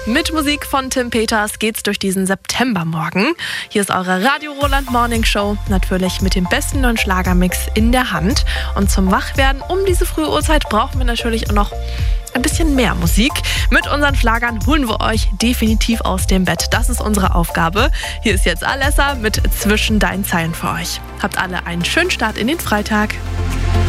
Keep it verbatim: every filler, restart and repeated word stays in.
Mit Musik von Tim Peters geht's durch diesen Septembermorgen. Hier ist eure Radio Roland Morning Show, natürlich mit dem besten neuen Schlagermix in der Hand. Und zum Wachwerden um diese frühe Uhrzeit brauchen wir natürlich auch noch ein bisschen mehr Musik. Mit unseren Schlagern holen wir euch definitiv aus dem Bett. Das ist unsere Aufgabe. Hier ist jetzt Alessa mit Zwischen deinen Zeilen für euch. Habt alle einen schönen Start in den Freitag.